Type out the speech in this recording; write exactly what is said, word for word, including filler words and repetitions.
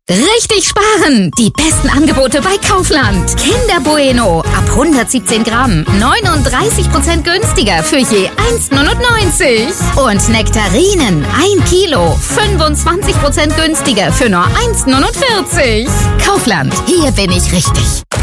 Richtig sparen! Die besten Angebote bei Kaufland. Kinder Bueno ab hundertsiebzehn Gramm neununddreißig Prozent günstiger für je eins neunundneunzig. Und Nektarinen ein Kilo fünfundzwanzig Prozent günstiger für nur eins neunundvierzig. Kaufland, hier bin ich richtig.